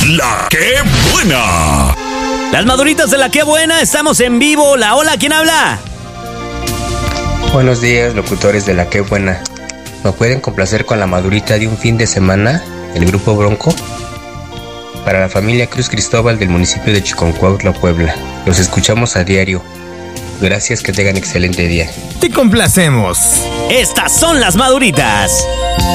La que buena. Las maduritas de La que buena, estamos en vivo. Hola, ¿quién habla? Buenos días, locutores de La que buena. ¿Me pueden complacer con la madurita de un fin de semana, el grupo Bronco? Para la familia Cruz Cristóbal del municipio de Chiconcuautla, Puebla. Los escuchamos a diario. Gracias, que tengan excelente día. Te complacemos. Estas son las maduritas.